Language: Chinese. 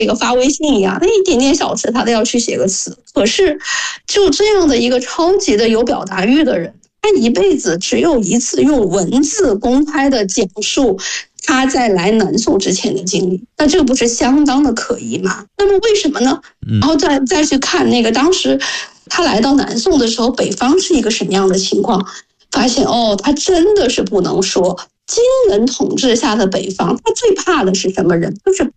这个发微信一样，那一点点小事他都要去写个词。可是就这样的一个超级的有表达欲的人，他一辈子只有一次用文字公开的讲述他在来南宋之前的经历，那这不是相当的可疑吗？那么为什么呢？然后再去看那个当时他来到南宋的时候，北方是一个什么样的情况，发现他真的是不能说金人统治下的北方，他最怕的是什么人？就是